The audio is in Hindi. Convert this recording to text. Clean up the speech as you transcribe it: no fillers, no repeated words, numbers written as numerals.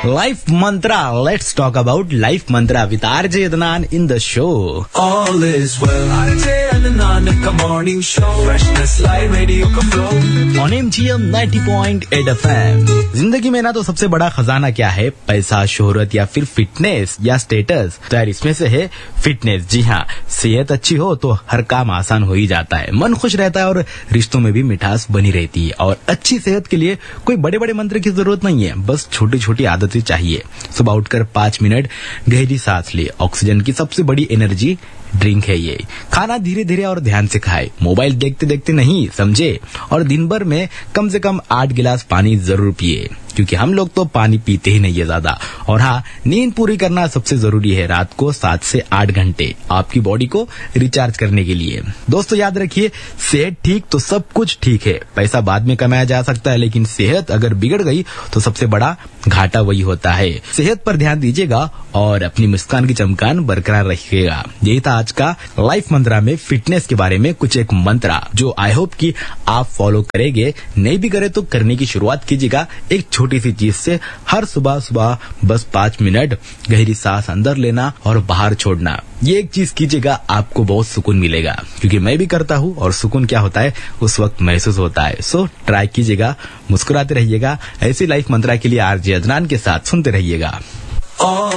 Life Mantra. Let's talk about Life Mantra with RJ Adnan in the show. All is well. RJ Adnan का morning show. Freshness live radio का flow. On MGM 90.8 FM. जिंदगी में ना तो सबसे बड़ा खजाना क्या है? पैसा, शोहरत या फिर फिटनेस या स्टेटस? तो यार इसमें से है फिटनेस। जी हाँ, सेहत अच्छी हो तो हर काम आसान हो ही जाता है, मन खुश रहता है और रिश्तों में भी मिठास बनी रहती है। और अच्छी सेहत के लिए कोई बड़े बड़े मंत्र की जरूरत नहीं है, बस छोटी छोटी आदतें चाहिए। सुबह उठकर 5 मिनट गहरी सांस ले। ऑक्सीजन की सबसे बड़ी एनर्जी ड्रिंक है ये। खाना धीरे धीरे और ध्यान से खाए, मोबाइल देखते देखते नहीं, समझे। और दिन भर में कम से कम 8 गिलास पानी जरूर पिए, क्योंकि हम लोग तो पानी पीते ही नहीं है ज्यादा। और हाँ, नींद पूरी करना सबसे जरूरी है। रात को 7 से 8 घंटे आपकी बॉडी को रिचार्ज करने के लिए। दोस्तों याद रखिए, सेहत ठीक तो सब कुछ ठीक है। पैसा बाद में कमाया जा सकता है, लेकिन सेहत अगर बिगड़ गई तो सबसे बड़ा घाटा वही होता है। सेहत पर ध्यान दीजिएगा और अपनी मुस्कान की चमकान बरकरार रखिएगा। यही था आज का लाइफ मंत्रा में फिटनेस के बारे में कुछ एक मंत्रा, जो आई होप कि आप फॉलो करेंगे। नहीं भी करे तो करने की शुरुआत कीजिएगा एक छोटी सी चीज से। हर सुबह सुबह बस 5 मिनट गहरी सांस अंदर लेना और बाहर छोड़ना। ये एक चीज कीजिएगा, आपको बहुत सुकून मिलेगा, क्योंकि मैं भी करता हूँ और सुकून क्या होता है उस वक्त महसूस होता है। सो ट्राई कीजिएगा, मुस्कुराते रहिएगा। ऐसी लाइफ मंत्रा के लिए आरजे अदनान के साथ सुनते रहिएगा।